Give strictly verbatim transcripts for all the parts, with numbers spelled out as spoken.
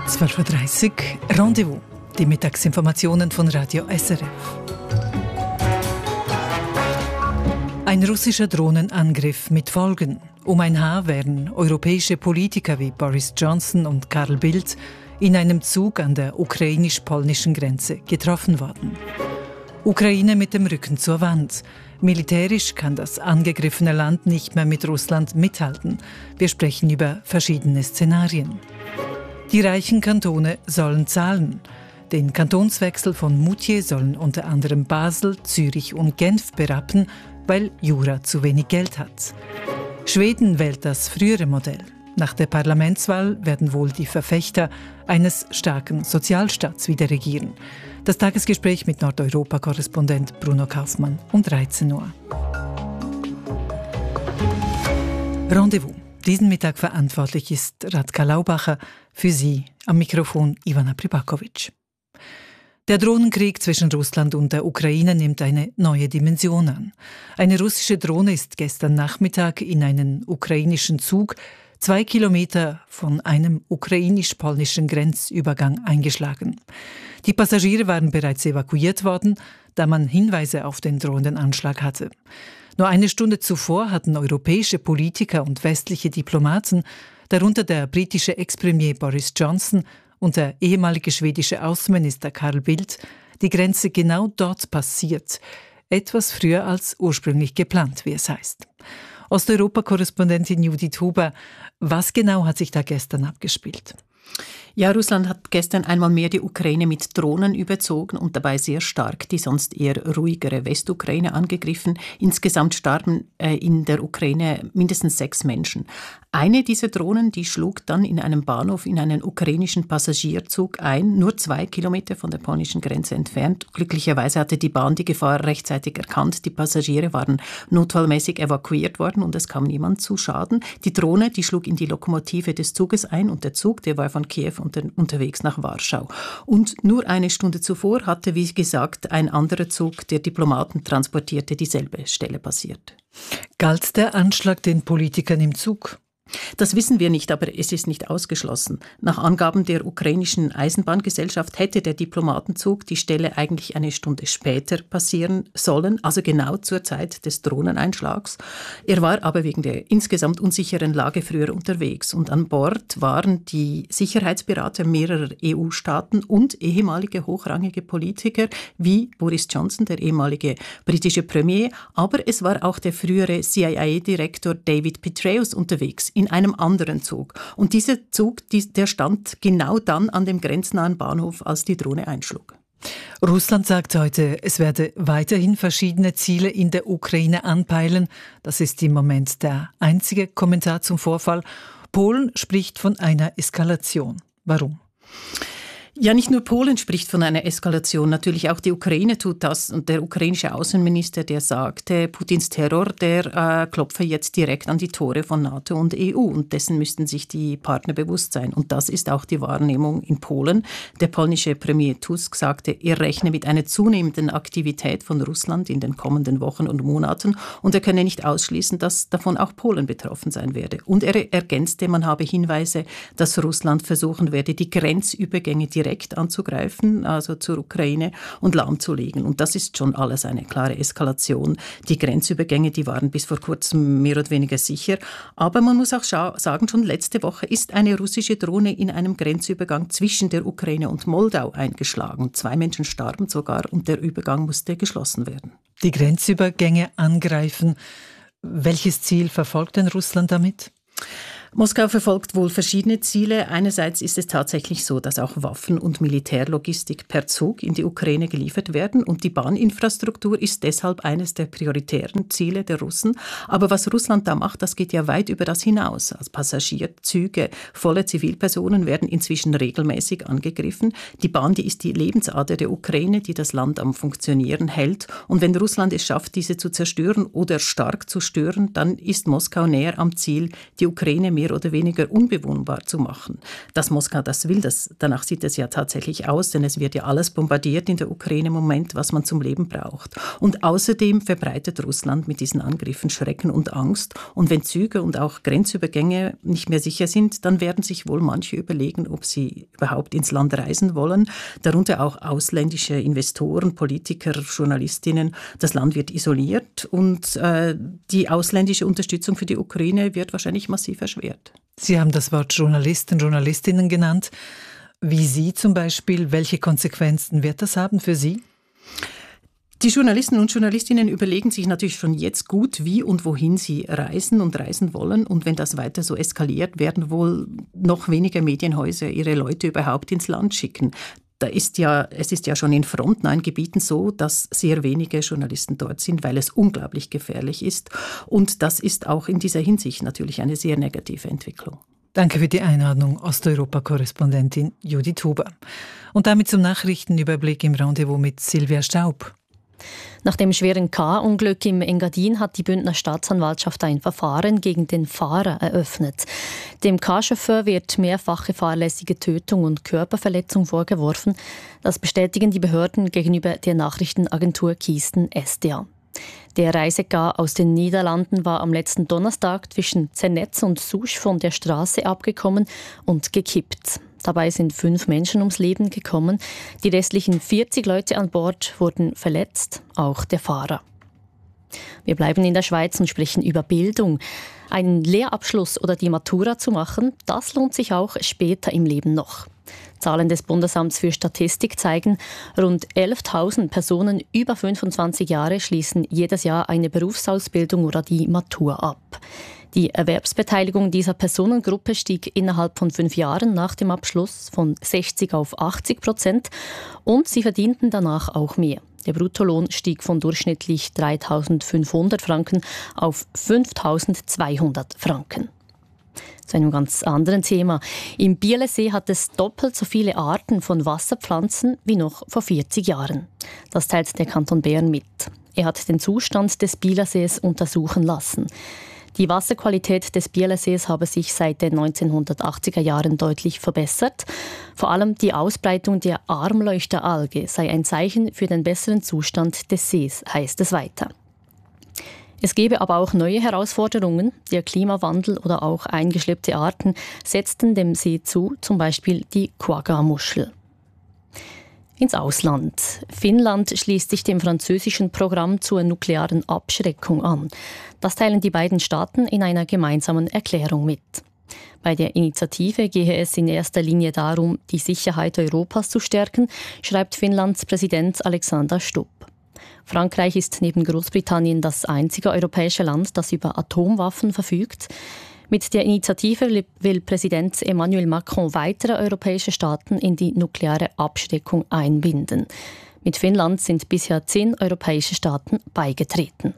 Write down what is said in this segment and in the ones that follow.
zwölf Uhr dreißig Rendezvous, die Mittagsinformationen von Radio S R F. Ein russischer Drohnenangriff mit Folgen. Um ein Haar wären europäische Politiker wie Boris Johnson und Carl Bildt in einem Zug an der ukrainisch-polnischen Grenze getroffen worden. Ukraine mit dem Rücken zur Wand. Militärisch kann das angegriffene Land nicht mehr mit Russland mithalten. Wir sprechen über verschiedene Szenarien. Die reichen Kantone sollen zahlen. Den Kantonswechsel von Moutier sollen unter anderem Basel, Zürich und Genf berappen, weil Jura zu wenig Geld hat. Schweden wählt das frühere Modell. Nach der Parlamentswahl werden wohl die Verfechter eines starken Sozialstaats wieder regieren. Das Tagesgespräch mit Nordeuropa-Korrespondent Bruno Kaufmann um dreizehn Uhr. Rendezvous. Diesen Mittag verantwortlich ist Radka Laubacher, für Sie am Mikrofon Ivana Pribakovic. Der Drohnenkrieg zwischen Russland und der Ukraine nimmt eine neue Dimension an. Eine russische Drohne ist gestern Nachmittag in einen ukrainischen Zug zwei Kilometer von einem ukrainisch-polnischen Grenzübergang eingeschlagen. Die Passagiere waren bereits evakuiert worden, da man Hinweise auf den drohenden Anschlag hatte. Nur eine Stunde zuvor hatten europäische Politiker und westliche Diplomaten, darunter der britische Ex-Premier Boris Johnson und der ehemalige schwedische Außenminister Carl Bildt, die Grenze genau dort passiert, etwas früher als ursprünglich geplant, wie es heißt. Osteuropa-Korrespondentin Judith Huber, was genau hat sich da gestern abgespielt? Ja, Russland hat gestern einmal mehr die Ukraine mit Drohnen überzogen und dabei sehr stark die sonst eher ruhigere Westukraine angegriffen. Insgesamt starben äh, in der Ukraine mindestens sechs Menschen. Eine dieser Drohnen, die schlug dann in einem Bahnhof in einen ukrainischen Passagierzug ein, nur zwei Kilometer von der polnischen Grenze entfernt. Glücklicherweise hatte die Bahn die Gefahr rechtzeitig erkannt. Die Passagiere waren notfallmäßig evakuiert worden und es kam niemand zu Schaden. Die Drohne, die schlug in die Lokomotive des Zuges ein und der Zug, der war von Kiew unter, unterwegs nach Warschau. Und nur eine Stunde zuvor hatte, wie gesagt, ein anderer Zug, der Diplomaten transportierte, dieselbe Stelle passiert. Galt der Anschlag den Politikern im Zug? Das wissen wir nicht, aber es ist nicht ausgeschlossen. Nach Angaben der ukrainischen Eisenbahngesellschaft hätte der Diplomatenzug die Stelle eigentlich eine Stunde später passieren sollen, also genau zur Zeit des Drohneneinschlags. Er war aber wegen der insgesamt unsicheren Lage früher unterwegs und an Bord waren die Sicherheitsberater mehrerer E U-Staaten und ehemalige hochrangige Politiker wie Boris Johnson, der ehemalige britische Premier, aber es war auch der frühere C I A-Direktor David Petraeus unterwegs in einem anderen Zug. Und dieser Zug, der stand genau dann an dem grenznahen Bahnhof, als die Drohne einschlug. Russland sagt heute, es werde weiterhin verschiedene Ziele in der Ukraine anpeilen. Das ist im Moment der einzige Kommentar zum Vorfall. Polen spricht von einer Eskalation. Warum? Ja, nicht nur Polen spricht von einer Eskalation, natürlich auch die Ukraine tut das. Und der ukrainische Außenminister, der sagte, Putins Terror, der äh, klopfe jetzt direkt an die Tore von NATO und E U. Und dessen müssten sich die Partner bewusst sein. Und das ist auch die Wahrnehmung in Polen. Der polnische Premier Tusk sagte, er rechne mit einer zunehmenden Aktivität von Russland in den kommenden Wochen und Monaten. Und er könne nicht ausschließen, dass davon auch Polen betroffen sein werde. Und er ergänzte, man habe Hinweise, dass Russland versuchen werde, die Grenzübergänge direkt anzugreifen, also zur Ukraine, und lahmzulegen. Und das ist schon alles eine klare Eskalation. Die Grenzübergänge, die waren bis vor kurzem mehr oder weniger sicher. Aber man muss auch sagen, schon letzte Woche ist eine russische Drohne in einem Grenzübergang zwischen der Ukraine und Moldau eingeschlagen. Zwei Menschen starben sogar und der Übergang musste geschlossen werden. Die Grenzübergänge angreifen. Welches Ziel verfolgt denn Russland damit? Moskau verfolgt wohl verschiedene Ziele. Einerseits ist es tatsächlich so, dass auch Waffen und Militärlogistik per Zug in die Ukraine geliefert werden und die Bahninfrastruktur ist deshalb eines der prioritären Ziele der Russen. Aber was Russland da macht, das geht ja weit über das hinaus. Als Passagierzüge, volle Zivilpersonen werden inzwischen regelmäßig angegriffen. Die Bahn, die ist die Lebensader der Ukraine, die das Land am Funktionieren hält. Und wenn Russland es schafft, diese zu zerstören oder stark zu stören, dann ist Moskau näher am Ziel, die Ukraine mit mehr oder weniger unbewohnbar zu machen. Dass Moskau das will, das, danach sieht es ja tatsächlich aus, denn es wird ja alles bombardiert in der Ukraine im Moment, was man zum Leben braucht. Und außerdem verbreitet Russland mit diesen Angriffen Schrecken und Angst. Und wenn Züge und auch Grenzübergänge nicht mehr sicher sind, dann werden sich wohl manche überlegen, ob sie überhaupt ins Land reisen wollen. Darunter auch ausländische Investoren, Politiker, Journalistinnen. Das Land wird isoliert und äh, die ausländische Unterstützung für die Ukraine wird wahrscheinlich massiv erschwert. Sie haben das Wort Journalisten, Journalistinnen genannt. Wie Sie zum Beispiel, welche Konsequenzen wird das haben für Sie? Die Journalisten und Journalistinnen überlegen sich natürlich schon jetzt gut, wie und wohin sie reisen und reisen wollen. Und wenn das weiter so eskaliert, werden wohl noch weniger Medienhäuser ihre Leute überhaupt ins Land schicken. Da ist ja, es ist ja schon in frontnahen Gebieten so, dass sehr wenige Journalisten dort sind, weil es unglaublich gefährlich ist. Und das ist auch in dieser Hinsicht natürlich eine sehr negative Entwicklung. Danke für die Einladung, Osteuropa-Korrespondentin Judith Huber. Und damit zum Nachrichtenüberblick im Rendezvous mit Silvia Staub. Nach dem schweren K-Unglück im Engadin hat die Bündner Staatsanwaltschaft ein Verfahren gegen den Fahrer eröffnet. Dem K-Chauffeur wird mehrfache fahrlässige Tötung und Körperverletzung vorgeworfen. Das bestätigen die Behörden gegenüber der Nachrichtenagentur Kiesten S D A. Der Reisegar aus den Niederlanden war am letzten Donnerstag zwischen Zernetz und Souche von der Straße abgekommen und gekippt. Dabei sind fünf Menschen ums Leben gekommen. Die restlichen vierzig Leute an Bord wurden verletzt, auch der Fahrer. Wir bleiben in der Schweiz und sprechen über Bildung. Einen Lehrabschluss oder die Matura zu machen, das lohnt sich auch später im Leben noch. Zahlen des Bundesamts für Statistik zeigen, rund elftausend Personen über fünfundzwanzig Jahre schließen jedes Jahr eine Berufsausbildung oder die Matur ab. Die Erwerbsbeteiligung dieser Personengruppe stieg innerhalb von fünf Jahren nach dem Abschluss von sechzig auf achtzig Prozent und sie verdienten danach auch mehr. Der Bruttolohn stieg von durchschnittlich dreitausendfünfhundert Franken auf fünftausendzweihundert Franken. Zu einem ganz anderen Thema. Im Bielersee hat es doppelt so viele Arten von Wasserpflanzen wie noch vor vierzig Jahren. Das teilt der Kanton Bern mit. Er hat den Zustand des Bielersees untersuchen lassen. Die Wasserqualität des Bielersees habe sich seit den neunzehnhundertachtziger Jahren deutlich verbessert. Vor allem die Ausbreitung der Armleuchteralge sei ein Zeichen für den besseren Zustand des Sees, heißt es weiter. Es gebe aber auch neue Herausforderungen. Der Klimawandel oder auch eingeschleppte Arten setzten dem See zu, zum Beispiel die Quagga-Muschel. Ins Ausland. Finnland schließt sich dem französischen Programm zur nuklearen Abschreckung an. Das teilen die beiden Staaten in einer gemeinsamen Erklärung mit. Bei der Initiative gehe es in erster Linie darum, die Sicherheit Europas zu stärken, schreibt Finnlands Präsident Alexander Stubb. Frankreich ist neben Großbritannien das einzige europäische Land, das über Atomwaffen verfügt. Mit der Initiative will Präsident Emmanuel Macron weitere europäische Staaten in die nukleare Abschreckung einbinden. Mit Finnland sind bisher zehn europäische Staaten beigetreten.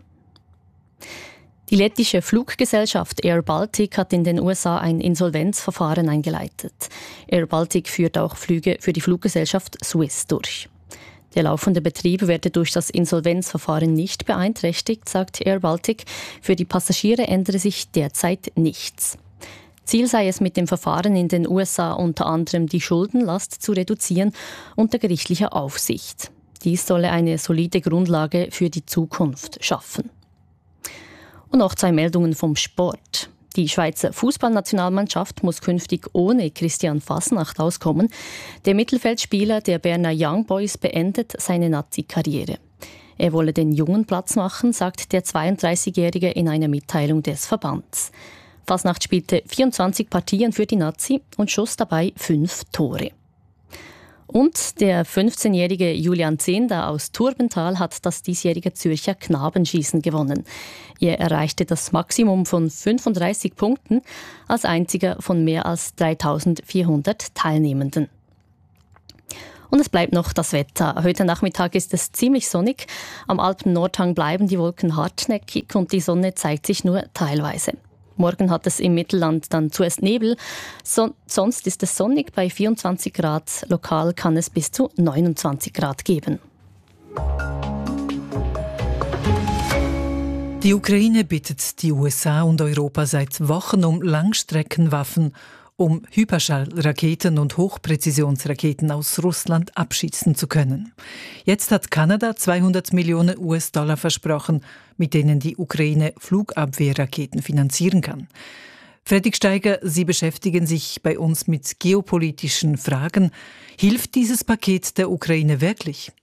Die lettische Fluggesellschaft Air Baltic hat in den U S A ein Insolvenzverfahren eingeleitet. Air Baltic führt auch Flüge für die Fluggesellschaft Swiss durch. Der laufende Betrieb werde durch das Insolvenzverfahren nicht beeinträchtigt, sagt Air Baltic. Für die Passagiere ändere sich derzeit nichts. Ziel sei es mit dem Verfahren in den U S A unter anderem die Schuldenlast zu reduzieren unter gerichtlicher Aufsicht. Dies solle eine solide Grundlage für die Zukunft schaffen. Und noch zwei Meldungen vom Sport. Die Schweizer Fußballnationalmannschaft muss künftig ohne Christian Fasnacht auskommen. Der Mittelfeldspieler der Berner Young Boys beendet seine Nazi-Karriere. Er wolle den Jungen Platz machen, sagt der zweiunddreißigjährige in einer Mitteilung des Verbands. Fasnacht spielte vierundzwanzig Partien für die Nazi und schoss dabei fünf Tore. Und der fünfzehnjährige Julian Zehnder aus Turbental hat das diesjährige Zürcher Knabenschießen gewonnen. Er erreichte das Maximum von fünfunddreißig Punkten als einziger von mehr als dreitausendvierhundert Teilnehmenden. Und es bleibt noch das Wetter. Heute Nachmittag ist es ziemlich sonnig. Am Alpen-Nordhang bleiben die Wolken hartnäckig und die Sonne zeigt sich nur teilweise. Morgen hat es im Mittelland dann zuerst Nebel, so, sonst ist es sonnig bei vierundzwanzig Grad. Lokal kann es bis zu neunundzwanzig Grad geben. Die Ukraine bittet die U S A und Europa seit Wochen um Langstreckenwaffen, um Hyperschallraketen und Hochpräzisionsraketen aus Russland abschießen zu können. Jetzt hat Kanada zweihundert Millionen U S-Dollar versprochen, mit denen die Ukraine Flugabwehrraketen finanzieren kann. Fredrik Steiger, Sie beschäftigen sich bei uns mit geopolitischen Fragen. Hilft dieses Paket der Ukraine wirklich?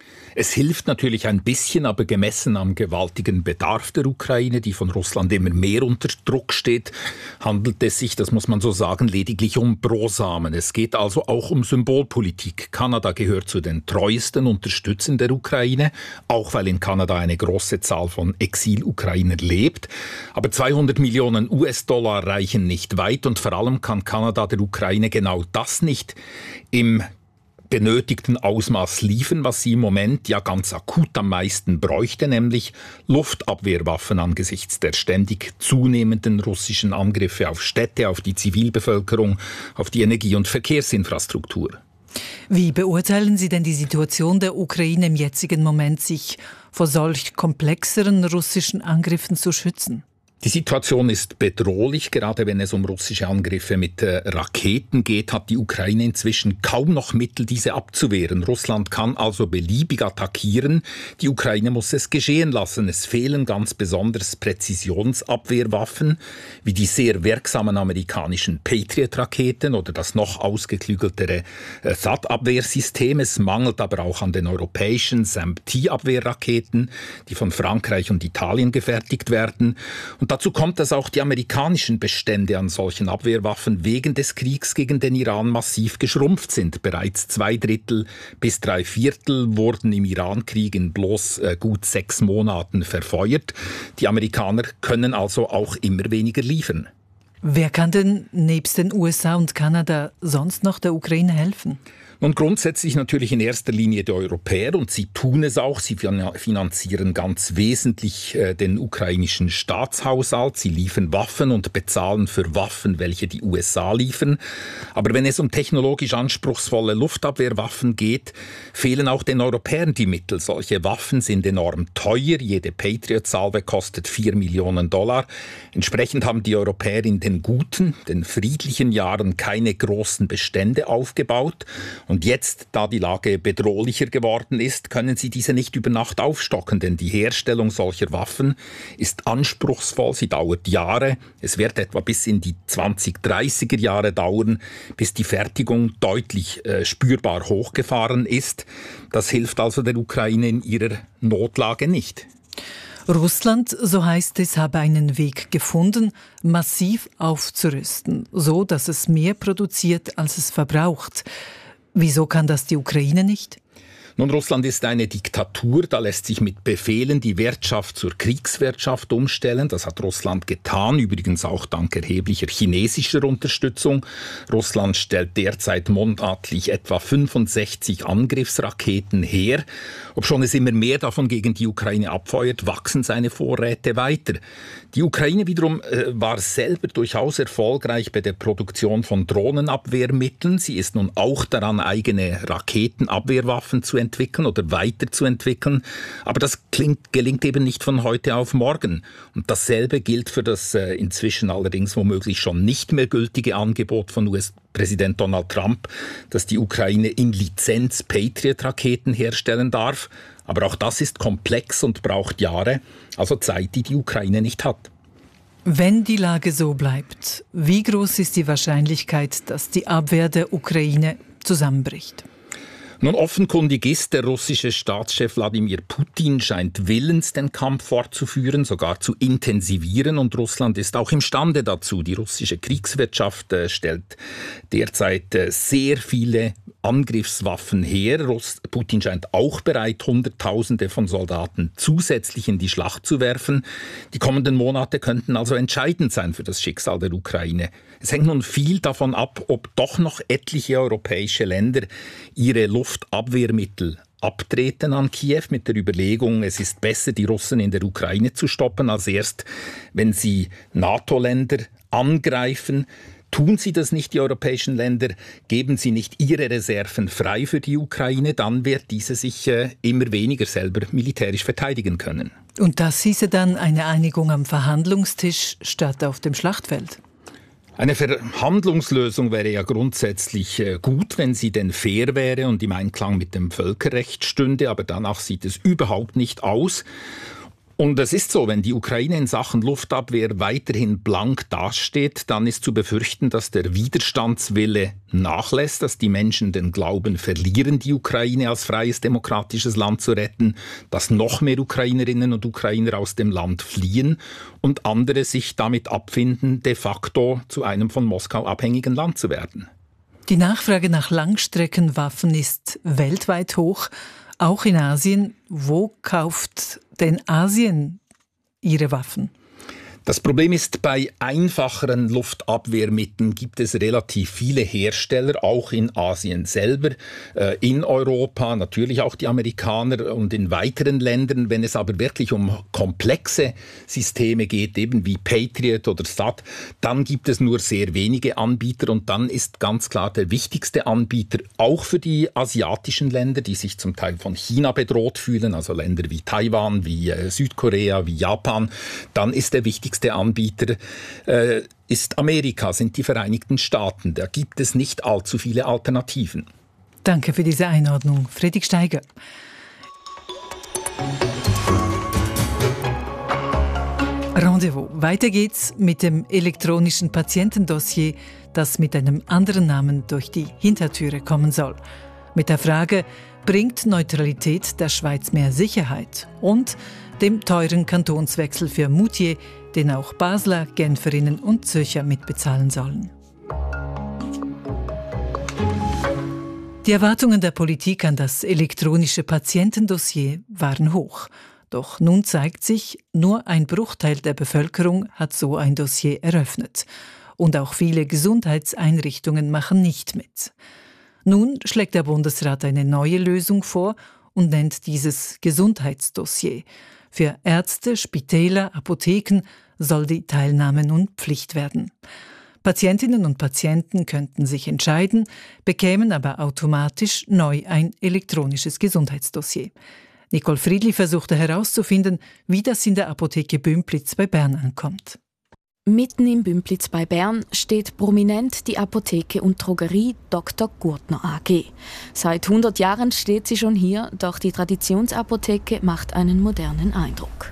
Es hilft natürlich ein bisschen, aber gemessen am gewaltigen Bedarf der Ukraine, die von Russland immer mehr unter Druck steht, handelt es sich, das muss man so sagen, lediglich um Brosamen. Es geht also auch um Symbolpolitik. Kanada gehört zu den treuesten Unterstützern der Ukraine, auch weil in Kanada eine große Zahl von Exil-Ukrainern lebt. Aber zweihundert Millionen U S-Dollar reichen nicht weit und vor allem kann Kanada der Ukraine genau das nicht im benötigten Ausmaß liefern, was sie im Moment ja ganz akut am meisten bräuchte, nämlich Luftabwehrwaffen angesichts der ständig zunehmenden russischen Angriffe auf Städte, auf die Zivilbevölkerung, auf die Energie- und Verkehrsinfrastruktur. Wie beurteilen Sie denn die Situation der Ukraine im jetzigen Moment, sich vor solch komplexeren russischen Angriffen zu schützen? Die Situation ist bedrohlich, gerade wenn es um russische Angriffe mit äh, Raketen geht, hat die Ukraine inzwischen kaum noch Mittel, diese abzuwehren. Russland kann also beliebig attackieren. Die Ukraine muss es geschehen lassen. Es fehlen ganz besonders Präzisionsabwehrwaffen, wie die sehr wirksamen amerikanischen Patriot-Raketen oder das noch ausgeklügeltere äh, T H A D-Abwehrsystem. Es mangelt aber auch an den europäischen S A M P-Abwehrraketen, die von Frankreich und Italien gefertigt werden. Und dazu kommt, dass auch die amerikanischen Bestände an solchen Abwehrwaffen wegen des Kriegs gegen den Iran massiv geschrumpft sind. Bereits zwei Drittel bis drei Viertel wurden im Iran-Krieg in bloß äh, gut sechs Monaten verfeuert. Die Amerikaner können also auch immer weniger liefern. Wer kann denn nebst den U S A und Kanada sonst noch der Ukraine helfen? Nun grundsätzlich natürlich in erster Linie die Europäer und sie tun es auch. Sie finanzieren ganz wesentlich äh, den ukrainischen Staatshaushalt. Sie liefern Waffen und bezahlen für Waffen, welche die U S A liefern. Aber wenn es um technologisch anspruchsvolle Luftabwehrwaffen geht, fehlen auch den Europäern die Mittel. Solche Waffen sind enorm teuer. Jede Patriot-Salve kostet vier Millionen Dollar. Entsprechend haben die Europäer in den guten, den friedlichen Jahren keine großen Bestände aufgebaut. Und jetzt, da die Lage bedrohlicher geworden ist, können sie diese nicht über Nacht aufstocken, denn die Herstellung solcher Waffen ist anspruchsvoll, sie dauert Jahre. Es wird etwa bis in die zwanzig dreißiger Jahre dauern, bis die Fertigung deutlich äh, spürbar hochgefahren ist. Das hilft also der Ukraine in ihrer Notlage nicht. Russland, so heißt es, habe einen Weg gefunden, massiv aufzurüsten, so dass es mehr produziert, als es verbraucht. Wieso kann das die Ukraine nicht? Nun, Russland ist eine Diktatur, da lässt sich mit Befehlen die Wirtschaft zur Kriegswirtschaft umstellen. Das hat Russland getan, übrigens auch dank erheblicher chinesischer Unterstützung. Russland stellt derzeit monatlich etwa fünfundsechzig Angriffsraketen her. Obschon es immer mehr davon gegen die Ukraine abfeuert, wachsen seine Vorräte weiter. Die Ukraine wiederum äh, war selber durchaus erfolgreich bei der Produktion von Drohnenabwehrmitteln. Sie ist nun auch daran, eigene Raketenabwehrwaffen zu entwickeln. entwickeln oder weiterzuentwickeln. Aber das klingt, gelingt eben nicht von heute auf morgen. Und dasselbe gilt für das äh, inzwischen allerdings womöglich schon nicht mehr gültige Angebot von U S-Präsident Donald Trump, dass die Ukraine in Lizenz Patriot-Raketen herstellen darf. Aber auch das ist komplex und braucht Jahre, also Zeit, die die Ukraine nicht hat. Wenn die Lage so bleibt, wie groß ist die Wahrscheinlichkeit, dass die Abwehr der Ukraine zusammenbricht? Nun, offenkundig ist, der russische Staatschef Wladimir Putin scheint willens, den Kampf fortzuführen, sogar zu intensivieren. Und Russland ist auch imstande dazu. Die russische Kriegswirtschaft äh, stellt derzeit äh, sehr viele Angriffswaffen her. Russ- Putin scheint auch bereit, Hunderttausende von Soldaten zusätzlich in die Schlacht zu werfen. Die kommenden Monate könnten also entscheidend sein für das Schicksal der Ukraine. Es hängt nun viel davon ab, ob doch noch etliche europäische Länder ihre Luftabwehrmittel abtreten an Kiew mit der Überlegung, es ist besser, die Russen in der Ukraine zu stoppen, als erst, wenn sie NATO-Länder angreifen. Tun sie das nicht, die europäischen Länder, geben sie nicht ihre Reserven frei für die Ukraine, dann wird diese sich äh, immer weniger selber militärisch verteidigen können. Und das hieße dann eine Einigung am Verhandlungstisch statt auf dem Schlachtfeld? Eine Verhandlungslösung wäre ja grundsätzlich gut, wenn sie denn fair wäre und im Einklang mit dem Völkerrecht stünde, aber danach sieht es überhaupt nicht aus. Und es ist so, wenn die Ukraine in Sachen Luftabwehr weiterhin blank dasteht, dann ist zu befürchten, dass der Widerstandswille nachlässt, dass die Menschen den Glauben verlieren, die Ukraine als freies, demokratisches Land zu retten, dass noch mehr Ukrainerinnen und Ukrainer aus dem Land fliehen und andere sich damit abfinden, de facto zu einem von Moskau abhängigen Land zu werden. Die Nachfrage nach Langstreckenwaffen ist weltweit hoch. Auch in Asien. Wo kauft denn Asien ihre Waffen? Das Problem ist, bei einfacheren Luftabwehrmitteln gibt es relativ viele Hersteller, auch in Asien selber, in Europa, natürlich auch die Amerikaner und in weiteren Ländern. Wenn es aber wirklich um komplexe Systeme geht, eben wie Patriot oder S A D, dann gibt es nur sehr wenige Anbieter und dann ist ganz klar der wichtigste Anbieter auch für die asiatischen Länder, die sich zum Teil von China bedroht fühlen, also Länder wie Taiwan, wie Südkorea, wie Japan, dann ist der wichtigste Der Anbieter äh, ist Amerika, sind die Vereinigten Staaten. Da gibt es nicht allzu viele Alternativen. Danke für diese Einordnung, Fredrik Steiger. Rendezvous. Weiter geht's mit dem elektronischen Patientendossier, das mit einem anderen Namen durch die Hintertüre kommen soll. Mit der Frage, bringt Neutralität der Schweiz mehr Sicherheit? Und dem teuren Kantonswechsel für Moutier, den auch Basler, Genferinnen und Zürcher mitbezahlen sollen. Die Erwartungen der Politik an das elektronische Patientendossier waren hoch. Doch nun zeigt sich, nur ein Bruchteil der Bevölkerung hat so ein Dossier eröffnet. Und auch viele Gesundheitseinrichtungen machen nicht mit. Nun schlägt der Bundesrat eine neue Lösung vor und nennt dieses Gesundheitsdossier. Für Ärzte, Spitäler, Apotheken soll die Teilnahme nun Pflicht werden. Patientinnen und Patienten könnten sich entscheiden, bekämen aber automatisch neu ein elektronisches Gesundheitsdossier. Nicole Friedli versuchte herauszufinden, wie das in der Apotheke Bümpliz bei Bern ankommt. Mitten im Bümpliz bei Bern steht prominent die Apotheke und Drogerie Doktor Gurtner A G. Seit hundert Jahren steht sie schon hier, doch die Traditionsapotheke macht einen modernen Eindruck.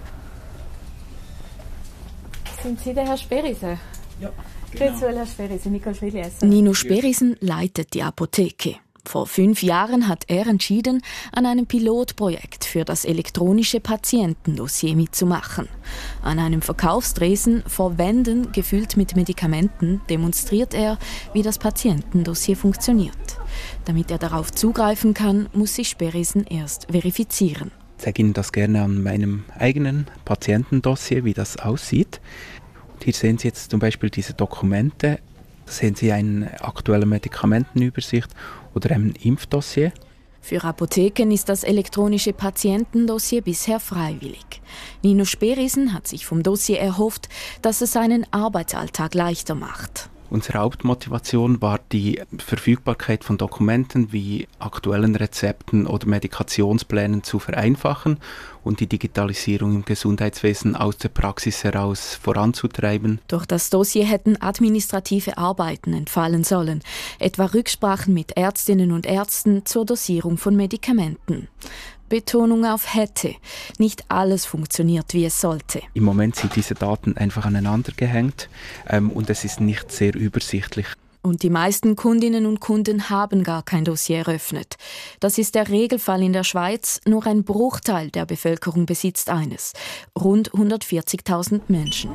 Sind Sie der Herr Sperisen? Ja, genau. Grüezi, Herr Sperisen, Nicole Friedli. Nino Sperisen leitet die Apotheke. Vor fünf Jahren hat er entschieden, an einem Pilotprojekt für das elektronische Patientendossier mitzumachen. An einem Verkaufstresen vor Wänden gefüllt mit Medikamenten demonstriert er, wie das Patientendossier funktioniert. Damit er darauf zugreifen kann, muss sich Sperisen erst verifizieren. Ich zeige Ihnen das gerne an meinem eigenen Patientendossier, wie das aussieht. Und hier sehen Sie jetzt zum Beispiel diese Dokumente. Da sehen Sie eine aktuelle Medikamentenübersicht oder ein Impfdossier. Für Apotheken ist das elektronische Patientendossier bisher freiwillig. Nino Sperisen hat sich vom Dossier erhofft, dass es seinen Arbeitsalltag leichter macht. Unsere Hauptmotivation war die Verfügbarkeit von Dokumenten wie aktuellen Rezepten oder Medikationsplänen zu vereinfachen und die Digitalisierung im Gesundheitswesen aus der Praxis heraus voranzutreiben. Durch das Dossier hätten administrative Arbeiten entfallen sollen, etwa Rücksprachen mit Ärztinnen und Ärzten zur Dosierung von Medikamenten. Betonung auf hätte. Nicht alles funktioniert, wie es sollte. Im Moment sind diese Daten einfach aneinander gehängt ähm, und es ist nicht sehr übersichtlich. Und die meisten Kundinnen und Kunden haben gar kein Dossier eröffnet. Das ist der Regelfall in der Schweiz. Nur ein Bruchteil der Bevölkerung besitzt eines. Rund hundertvierzigtausend Menschen.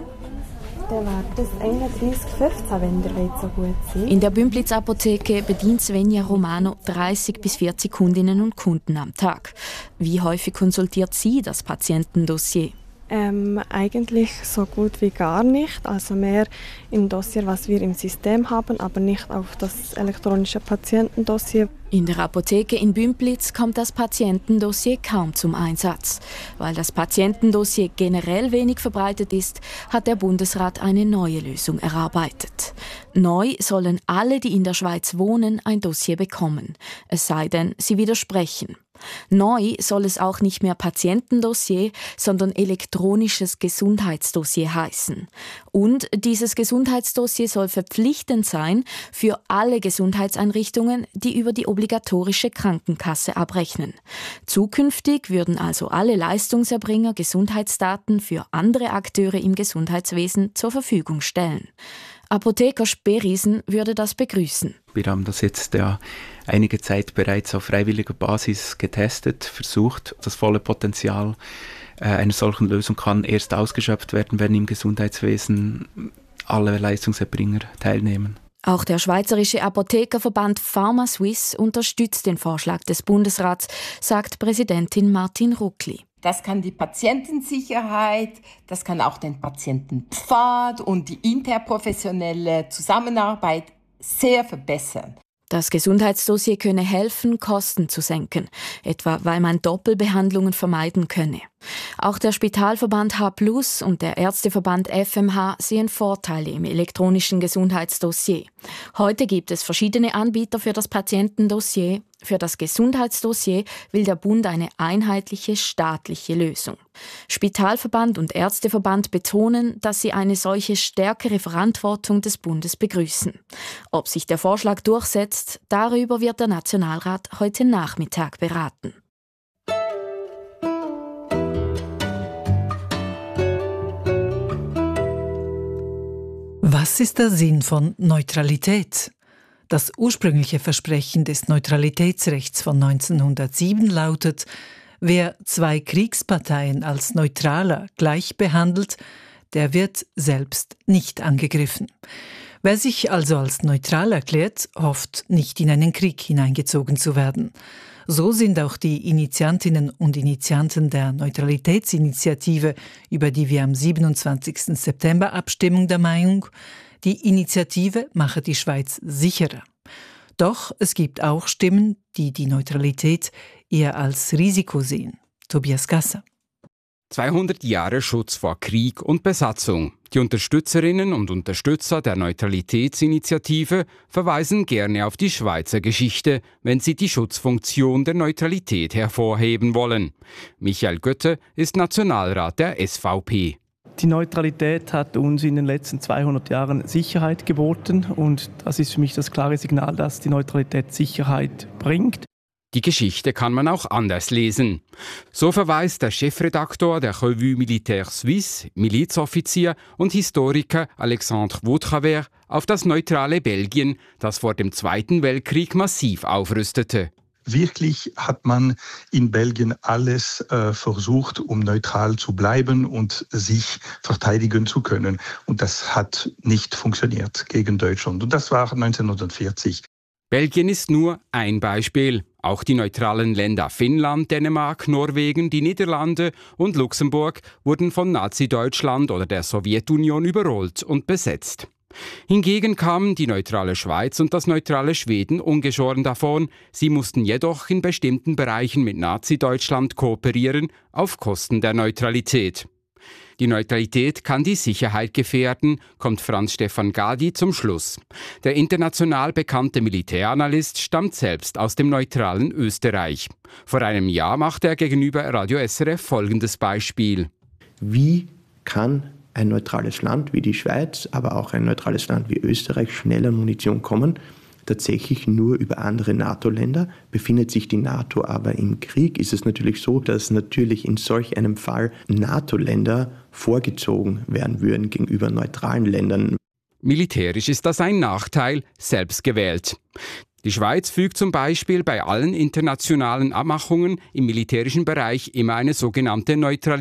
Der war das einunddreißig fünfzehn, wenn der so gut sein. In der Bümpliz Apotheke bedient Svenja Romano dreißig bis vierzig Kundinnen und Kunden am Tag. Wie häufig konsultiert sie das Patientendossier? Ähm, eigentlich so gut wie gar nicht. Also mehr im Dossier, was wir im System haben, aber nicht auf das elektronische Patientendossier. In der Apotheke in Bümpliz kommt das Patientendossier kaum zum Einsatz. Weil das Patientendossier generell wenig verbreitet ist, hat der Bundesrat eine neue Lösung erarbeitet. Neu sollen alle, die in der Schweiz wohnen, ein Dossier bekommen. Es sei denn, sie widersprechen. Neu soll es auch nicht mehr Patientendossier, sondern elektronisches Gesundheitsdossier heißen. Und dieses Gesundheitsdossier soll verpflichtend sein für alle Gesundheitseinrichtungen, die über die obligatorische Krankenkasse abrechnen. Zukünftig würden also alle Leistungserbringer Gesundheitsdaten für andere Akteure im Gesundheitswesen zur Verfügung stellen. Apotheker Speriesen würde das begrüßen. Wir haben das jetzt ja einige Zeit bereits auf freiwilliger Basis getestet, versucht. Das volle Potenzial äh, einer solchen Lösung kann erst ausgeschöpft werden, wenn im Gesundheitswesen alle Leistungserbringer teilnehmen. Auch der Schweizerische Apothekerverband PharmaSuisse unterstützt den Vorschlag des Bundesrats, sagt Präsidentin Martin Ruckli. Das kann die Patientensicherheit, das kann auch den Patientenpfad und die interprofessionelle Zusammenarbeit sehr verbessern. Das Gesundheitsdossier könne helfen, Kosten zu senken, etwa weil man Doppelbehandlungen vermeiden könne. Auch der Spitalverband H plus und der Ärzteverband F M H sehen Vorteile im elektronischen Gesundheitsdossier. Heute gibt es verschiedene Anbieter für das Patientendossier. Für das Gesundheitsdossier will der Bund eine einheitliche staatliche Lösung. Spitalverband und Ärzteverband betonen, dass sie eine solche stärkere Verantwortung des Bundes begrüßen. Ob sich der Vorschlag durchsetzt, darüber wird der Nationalrat heute Nachmittag beraten. Was ist der Sinn von Neutralität? Das ursprüngliche Versprechen des Neutralitätsrechts von neunzehnhundertsieben lautet: Wer zwei Kriegsparteien als Neutraler gleich behandelt, der wird selbst nicht angegriffen. Wer sich also als neutral erklärt, hofft nicht in einen Krieg hineingezogen zu werden. So sind auch die Initiantinnen und Initianten der Neutralitätsinitiative, über die wir am siebenundzwanzigsten September abstimmen, der Meinung, die Initiative mache die Schweiz sicherer. Doch es gibt auch Stimmen, die die Neutralität eher als Risiko sehen. Tobias Gasser. zweihundert Jahre Schutz vor Krieg und Besatzung. Die Unterstützerinnen und Unterstützer der Neutralitätsinitiative verweisen gerne auf die Schweizer Geschichte, wenn sie die Schutzfunktion der Neutralität hervorheben wollen. Michael Götte ist Nationalrat der S V P. Die Neutralität hat uns in den letzten zweihundert Jahren Sicherheit geboten und das ist für mich das klare Signal, dass die Neutralität Sicherheit bringt. Die Geschichte kann man auch anders lesen. So verweist der Chefredaktor der Revue Militaire Suisse, Milizoffizier und Historiker Alexandre Vautravers auf das neutrale Belgien, das vor dem Zweiten Weltkrieg massiv aufrüstete. Wirklich hat man in Belgien alles äh, versucht, um neutral zu bleiben und sich verteidigen zu können. Und das hat nicht funktioniert gegen Deutschland. Und das war neunzehnhundertvierzig. Belgien ist nur ein Beispiel. Auch die neutralen Länder Finnland, Dänemark, Norwegen, die Niederlande und Luxemburg wurden von Nazi-Deutschland oder der Sowjetunion überrollt und besetzt. Hingegen kamen die neutrale Schweiz und das neutrale Schweden ungeschoren davon. Sie mussten jedoch in bestimmten Bereichen mit Nazi-Deutschland kooperieren, auf Kosten der Neutralität. Die Neutralität kann die Sicherheit gefährden, kommt Franz Stefan Gadi zum Schluss. Der international bekannte Militäranalyst stammt selbst aus dem neutralen Österreich. Vor einem Jahr machte er gegenüber Radio S R F folgendes Beispiel. Wie kann ein neutrales Land wie die Schweiz, aber auch ein neutrales Land wie Österreich schnell an Munition kommen? Tatsächlich nur über andere NATO-Länder. Befindet sich die NATO aber im Krieg, ist es natürlich so, dass natürlich in solch einem Fall NATO-Länder vorgezogen werden würden gegenüber neutralen Ländern. Militärisch ist das ein Nachteil, selbst gewählt. Die Schweiz fügt zum Beispiel bei allen internationalen Abmachungen im militärischen Bereich immer eine sogenannte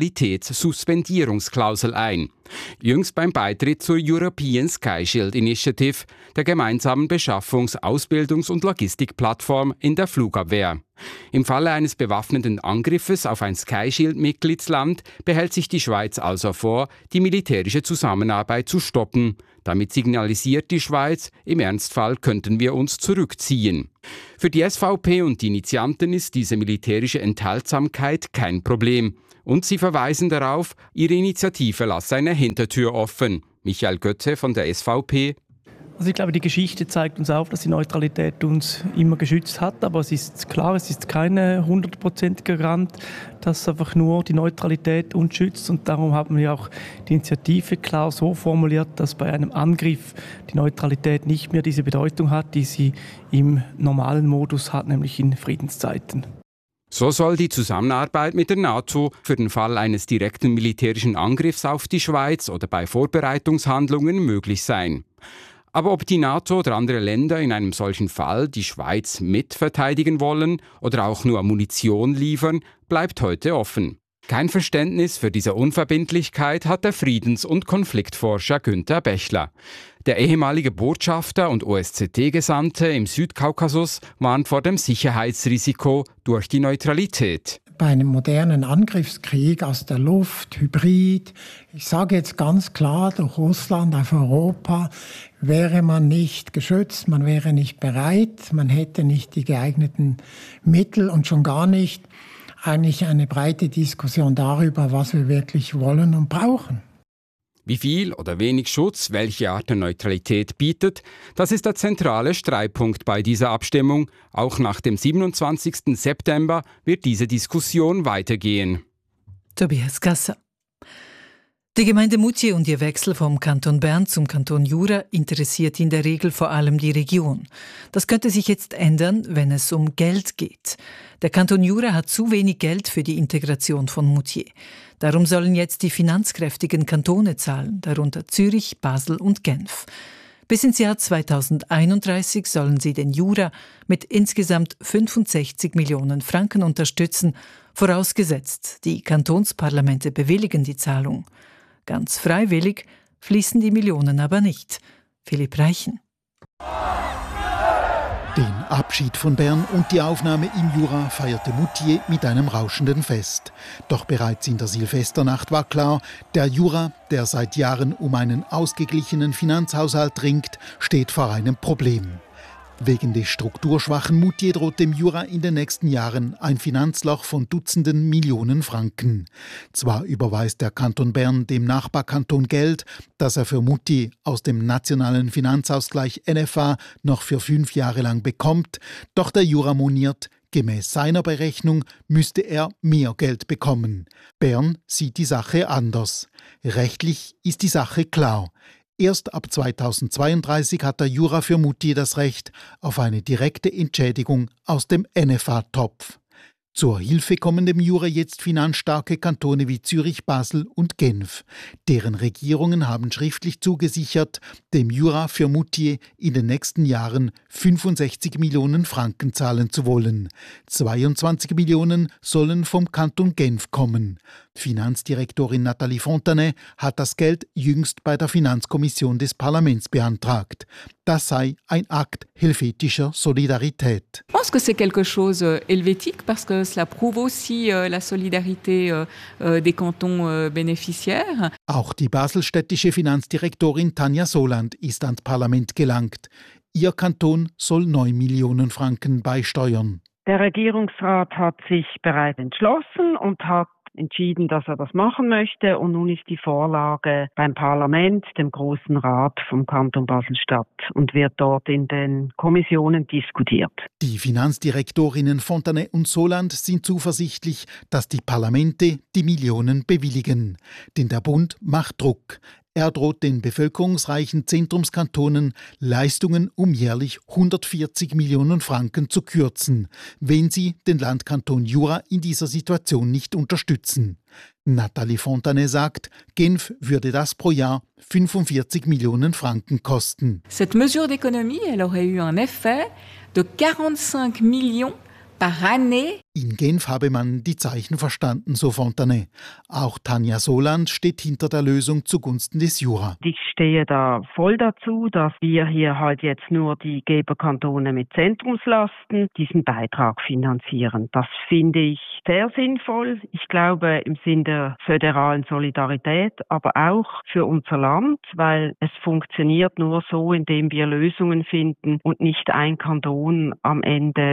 Neutralitätssuspendierungsklausel ein. Jüngst beim Beitritt zur European Sky Shield Initiative, der gemeinsamen Beschaffungs-, Ausbildungs- und Logistikplattform in der Flugabwehr. Im Falle eines bewaffneten Angriffes auf ein Sky Shield-Mitgliedsland behält sich die Schweiz also vor, die militärische Zusammenarbeit zu stoppen. Damit signalisiert die Schweiz, im Ernstfall könnten wir uns zurückziehen. Für die S V P und die Initianten ist diese militärische Enthaltsamkeit kein Problem. Und sie verweisen darauf, ihre Initiative lasse eine Hintertür offen. Michael Götte von der S V P. Also ich glaube, die Geschichte zeigt uns auf, dass die Neutralität uns immer geschützt hat. Aber es ist klar, es ist keine hundertprozentige Garant, dass einfach nur die Neutralität uns schützt. Und darum haben wir auch die Initiative klar so formuliert, dass bei einem Angriff die Neutralität nicht mehr diese Bedeutung hat, die sie im normalen Modus hat, nämlich in Friedenszeiten. So soll die Zusammenarbeit mit der NATO für den Fall eines direkten militärischen Angriffs auf die Schweiz oder bei Vorbereitungshandlungen möglich sein. Aber ob die NATO oder andere Länder in einem solchen Fall die Schweiz mitverteidigen wollen oder auch nur Munition liefern, bleibt heute offen. Kein Verständnis für diese Unverbindlichkeit hat der Friedens- und Konfliktforscher Günther Bechler. Der ehemalige Botschafter und O S Z T-Gesandte im Südkaukasus warnt vor dem Sicherheitsrisiko durch die Neutralität. Bei einem modernen Angriffskrieg aus der Luft, Hybrid, ich sage jetzt ganz klar, durch Russland auf Europa, wäre man nicht geschützt, man wäre nicht bereit, man hätte nicht die geeigneten Mittel und schon gar nicht eigentlich eine breite Diskussion darüber, was wir wirklich wollen und brauchen. Wie viel oder wenig Schutz welche Art der Neutralität bietet, das ist der zentrale Streitpunkt bei dieser Abstimmung. Auch nach dem siebenundzwanzigsten September wird diese Diskussion weitergehen. Tobias Gasser. Die Gemeinde Moutier und ihr Wechsel vom Kanton Bern zum Kanton Jura interessiert in der Regel vor allem die Region. Das könnte sich jetzt ändern, wenn es um Geld geht. Der Kanton Jura hat zu wenig Geld für die Integration von Moutier. Darum sollen jetzt die finanzkräftigen Kantone zahlen, darunter Zürich, Basel und Genf. Bis ins Jahr zweitausendeinunddreißig sollen sie den Jura mit insgesamt fünfundsechzig Millionen Franken unterstützen, vorausgesetzt, die Kantonsparlamente bewilligen die Zahlung. Ganz freiwillig fließen die Millionen aber nicht. Philipp Reichen. Den Abschied von Bern und die Aufnahme im Jura feierte Moutier mit einem rauschenden Fest. Doch bereits in der Silvesternacht war klar, der Jura, der seit Jahren um einen ausgeglichenen Finanzhaushalt ringt, steht vor einem Problem. Wegen des strukturschwachen Moutier droht dem Jura in den nächsten Jahren ein Finanzloch von Dutzenden Millionen Franken. Zwar überweist der Kanton Bern dem Nachbarkanton Geld, das er für Moutier aus dem nationalen Finanzausgleich N F A noch für fünf Jahre lang bekommt, doch der Jura moniert, gemäß seiner Berechnung müsste er mehr Geld bekommen. Bern sieht die Sache anders. Rechtlich ist die Sache klar. Erst ab zweitausendzweiunddreißig hat der Jura für Moutier das Recht auf eine direkte Entschädigung aus dem N F A-Topf. Zur Hilfe kommen dem Jura jetzt finanzstarke Kantone wie Zürich, Basel und Genf. Deren Regierungen haben schriftlich zugesichert, dem Jura für Moutier in den nächsten Jahren fünfundsechzig Millionen Franken zahlen zu wollen. zweiundzwanzig Millionen sollen vom Kanton Genf kommen. Finanzdirektorin Nathalie Fontanet hat das Geld jüngst bei der Finanzkommission des Parlaments beantragt. Das sei ein Akt helvetischer Solidarität. Ich pense que c'est quelque chose helvétique parce que cela prouve aussi la solidarité des cantons bénéficiaires. Auch die baselstädtische Finanzdirektorin Tanja Soland ist ans Parlament gelangt. Ihr Kanton soll neun Millionen Franken beisteuern. Der Regierungsrat hat sich bereits entschlossen und hat entschieden, dass er das machen möchte. Und nun ist die Vorlage beim Parlament, dem Grossen Rat vom Kanton Basel-Stadt, und wird dort in den Kommissionen diskutiert. Die Finanzdirektorinnen Fontanet und Soland sind zuversichtlich, dass die Parlamente die Millionen bewilligen. Denn der Bund macht Druck. Er droht den bevölkerungsreichen Zentrumskantonen Leistungen um jährlich hundertvierzig Millionen Franken zu kürzen, wenn sie den Landkanton Jura in dieser Situation nicht unterstützen. Nathalie Fontanet sagt, Genf würde das pro Jahr fünfundvierzig Millionen Franken kosten. Cette mesure d'économie, elle aurait eu un effet de quarante-cinq millions par année. In Genf habe man die Zeichen verstanden, so Fontanet. Auch Tanja Soland steht hinter der Lösung zugunsten des Jura. Ich stehe da voll dazu, dass wir hier halt jetzt nur die Geberkantone mit Zentrumslasten diesen Beitrag finanzieren. Das finde ich sehr sinnvoll. Ich glaube im Sinne der föderalen Solidarität, aber auch für unser Land, weil es funktioniert nur so, indem wir Lösungen finden und nicht ein Kanton am Ende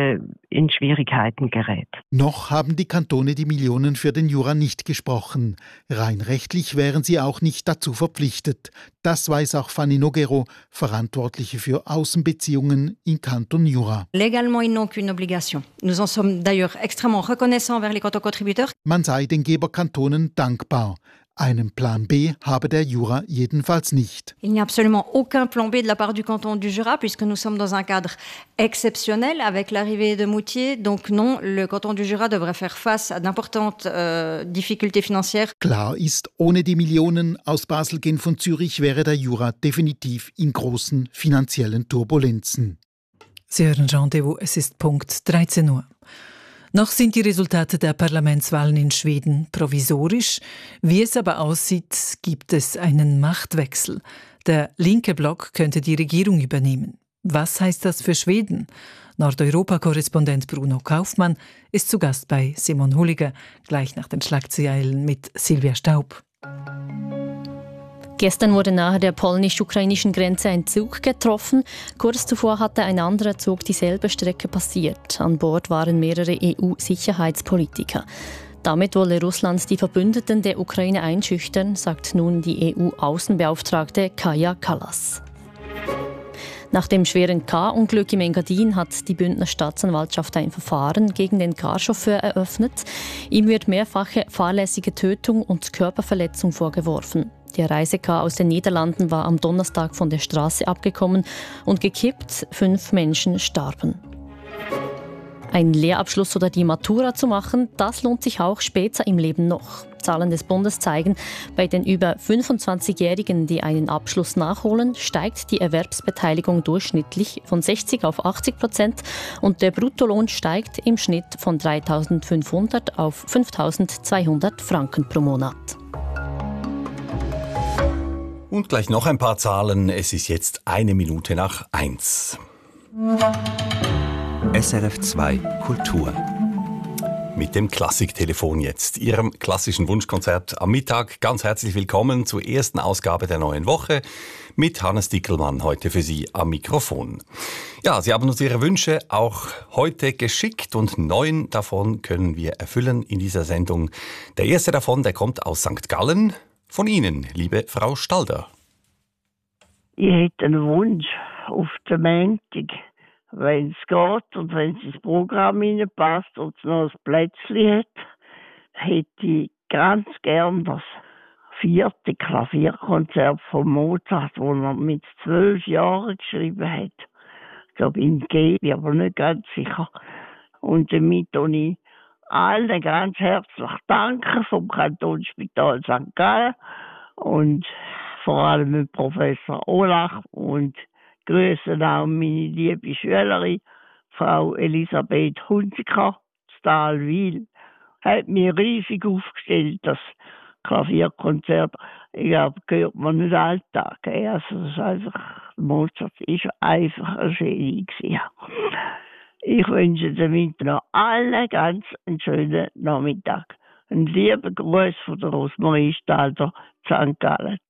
in Schwierigkeiten gerät. Noch haben die Kantone die Millionen für den Jura nicht gesprochen. Rein rechtlich wären sie auch nicht dazu verpflichtet. Das weiß auch Fanny Noguero, Verantwortliche für Außenbeziehungen im Kanton Jura. Légalement, ils n'ont aucune obligation. Nous en sommes d'ailleurs extrêmement reconnaissants envers les cantons contributeurs. Man sei den Geberkantonen dankbar. Einen Plan B habe der Jura jedenfalls nicht. Il n'y a absolument aucun plan B de la part du canton du Jura, puisque nous sommes dans un cadre exceptionnel avec l'arrivée de Moutier. Donc non, le canton du Jura devrait faire face à d'importantes euh, difficultés financières. Klar ist, ohne die Millionen aus Basel, Genf und Zürich wäre der Jura definitiv in großen finanziellen Turbulenzen. Sie hören Rendezvous, es ist Punkt dreizehn Uhr. Noch sind die Resultate der Parlamentswahlen in Schweden provisorisch. Wie es aber aussieht, gibt es einen Machtwechsel. Der linke Block könnte die Regierung übernehmen. Was heißt das für Schweden? Nordeuropa-Korrespondent Bruno Kaufmann ist zu Gast bei Simon Hulliger, gleich nach den Schlagzeilen mit Silvia Staub. Gestern wurde nahe der polnisch-ukrainischen Grenze ein Zug getroffen. Kurz zuvor hatte ein anderer Zug dieselbe Strecke passiert. An Bord waren mehrere E U-Sicherheitspolitiker. Damit wolle Russland die Verbündeten der Ukraine einschüchtern, sagt nun die E U-Außenbeauftragte Kaja Kallas. Nach dem schweren K-Unglück im Engadin hat die Bündner Staatsanwaltschaft ein Verfahren gegen den Carchauffeur eröffnet. Ihm wird mehrfache fahrlässige Tötung und Körperverletzung vorgeworfen. Der Reisecar aus den Niederlanden war am Donnerstag von der Straße abgekommen und gekippt. Fünf Menschen starben. Einen Lehrabschluss oder die Matura zu machen, das lohnt sich auch später im Leben noch. Zahlen des Bundes zeigen, bei den über fünfundzwanzigjährigen, die einen Abschluss nachholen, steigt die Erwerbsbeteiligung durchschnittlich von sechzig auf achtzig Prozent und der Bruttolohn steigt im Schnitt von dreitausendfünfhundert auf fünftausendzweihundert Franken pro Monat. Und gleich noch ein paar Zahlen. Es ist jetzt eine Minute nach eins. S R F zwei Kultur. Mit dem Klassiktelefon jetzt, Ihrem klassischen Wunschkonzert am Mittag. Ganz herzlich willkommen zur ersten Ausgabe der neuen Woche mit Hannes Dickelmann heute für Sie am Mikrofon. Ja, Sie haben uns Ihre Wünsche auch heute geschickt und neun davon können wir erfüllen in dieser Sendung. Der erste davon, der kommt aus Sankt Gallen. Von Ihnen, liebe Frau Stalder. Ich hätte einen Wunsch auf den Montag, wenn es geht und wenn es ins Programm hineinpasst und es noch ein Plätzchen hat, hätte ich ganz gern das vierte Klavierkonzert von Mozart, das er mit zwölf Jahren geschrieben hat. Ich glaube in G, bin aber nicht ganz sicher. Und damit tue ich allen ganz herzlich danken vom Kantonsspital Sankt Gallen und vor allem dem Professor Olach und grüße auch meine liebe Schülerin, Frau Elisabeth Hunziker, Stahlwil. Hat mir riesig aufgestellt, das Klavierkonzert. Ich glaube, gehört man nicht alltag. Also, das ist einfach, Mozart ist einfach ein Genie gewesen. Ich wünsche damit noch allen ganz einen schönen Nachmittag. Ein lieber Gruß von der Rosmarie Stalder, Sankt Gallen.